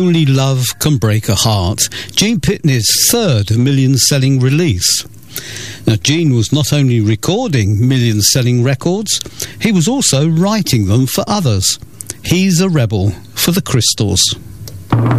Only Love Can Break a Heart, Gene Pitney's third million-selling release. Now, Gene was not only recording million-selling records, he was also writing them for others. He's a rebel for the Crystals.